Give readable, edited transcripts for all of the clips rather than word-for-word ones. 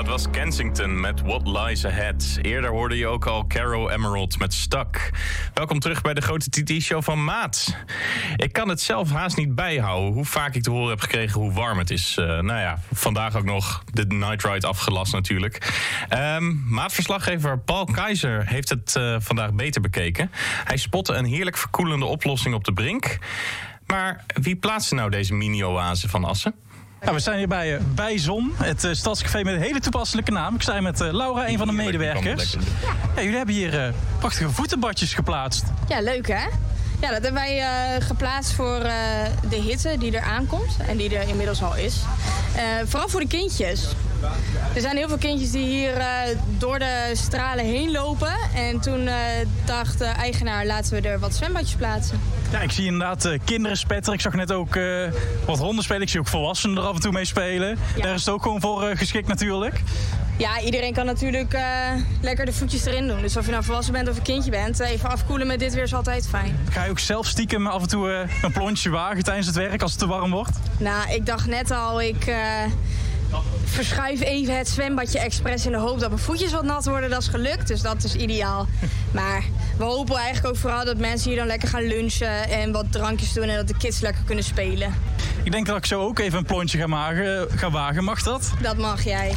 Dat was Kensington met What Lies Ahead. Eerder hoorde je ook al Caro Emerald met Stuck. Welkom terug bij de grote TT-show van Maat. Ik kan het zelf haast niet bijhouden hoe vaak ik te horen heb gekregen hoe warm het is. Vandaag ook nog de Night Ride afgelast natuurlijk. Maatverslaggever Paul Keizer heeft het vandaag beter bekeken. Hij spotte een heerlijk verkoelende oplossing op de brink. Maar wie plaatste nou deze mini-oase van Assen? Ja, we zijn hier bij Bijzon, het stadscafé met een hele toepasselijke naam. Ik sta met Laura, een van de medewerkers. Ja, jullie hebben hier prachtige voetenbadjes geplaatst. Ja, leuk hè? Ja, dat hebben wij geplaatst voor de hitte die er aankomt en die er inmiddels al is. Vooral voor de kindjes. Er zijn heel veel kindjes die hier door de stralen heen lopen. En toen dacht de eigenaar, laten we er wat zwembadjes plaatsen. Ja, ik zie inderdaad kinderen spetteren. Ik zag net ook wat honden spelen. Ik zie ook volwassenen er af en toe mee spelen. Ja. Daar is het ook gewoon voor geschikt natuurlijk. Ja, iedereen kan natuurlijk lekker de voetjes erin doen. Dus of je nou volwassen bent of een kindje bent, even afkoelen met dit weer is altijd fijn. Ga je ook zelf stiekem af en toe een plonsje wagen tijdens het werk als het te warm wordt? Nou, ik dacht net al, ik verschuif even het zwembadje expres in de hoop dat mijn voetjes wat nat worden. Dat is gelukt, dus dat is ideaal. Maar we hopen eigenlijk ook vooral dat mensen hier dan lekker gaan lunchen en wat drankjes doen en dat de kids lekker kunnen spelen. Ik denk dat ik zo ook even een plonsje ga wagen. Mag dat? Dat mag jij.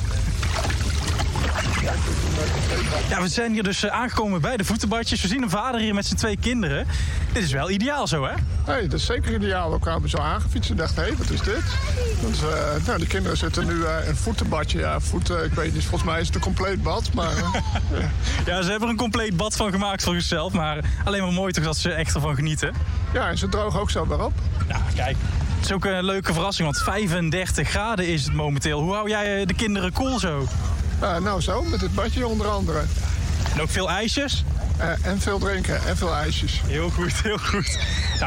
Ja, we zijn hier dus aangekomen bij de voetenbadjes. We zien een vader hier met zijn 2 kinderen. Dit is wel ideaal zo, hè? Nee, dat is zeker ideaal. We kwamen zo aangefietst en dachten, hé, wat is dit? Dus, de kinderen zitten nu in een voetenbadje. Ja, ik weet niet, volgens mij is het een compleet bad, maar... Ja, ze hebben er een compleet bad van gemaakt voor zichzelf. Maar alleen maar mooi toch dat ze echt ervan genieten. Ja, en ze drogen ook zo weer op. Ja, kijk. Het is ook een leuke verrassing, want 35 graden is het momenteel. Hoe hou jij de kinderen koel zo? Nou zo, met het badje onder andere. En ook veel ijsjes? En veel drinken en veel ijsjes. Heel goed, heel goed. Nou,